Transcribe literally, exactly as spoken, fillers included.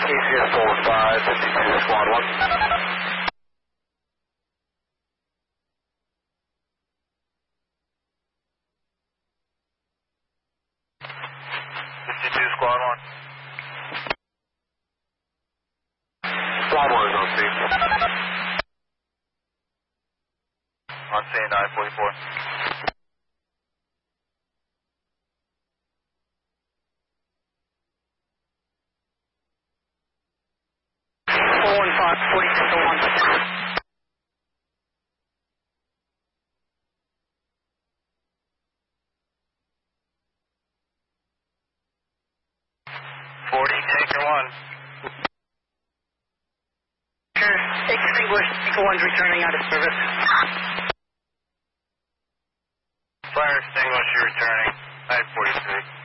C S four five, fifty-two, squad one. fifty-two, squad one. Squad one is on scene. On scene, nine forty-four. four one five, forty-six oh one. forty, Tanker one. Extinguished, Tanker one's returning out of service. Fire extinguisher returning, nine forty-three.